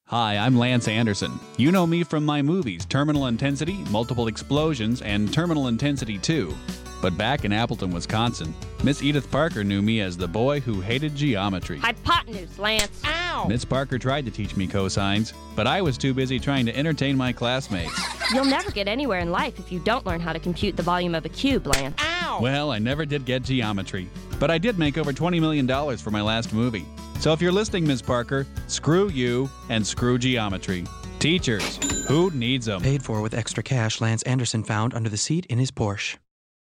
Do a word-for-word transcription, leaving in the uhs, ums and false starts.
Hi, I'm Lance Anderson. You know me from my movies Terminal Intensity, Multiple Explosions, and Terminal Intensity two. But back in Appleton, Wisconsin, Miss Edith Parker knew me as the boy who hated geometry. Hypotenuse, Lance. Ow! Miss Parker tried to teach me cosines, but I was too busy trying to entertain my classmates. You'll never get anywhere in life if you don't learn how to compute the volume of a cube, Lance. Ow! Well, I never did get geometry, but I did make over twenty million dollars for my last movie. So if you're listening, Miss Parker, screw you and screw geometry. Teachers, who needs them? Paid for with extra cash Lance Anderson found under the seat in his Porsche.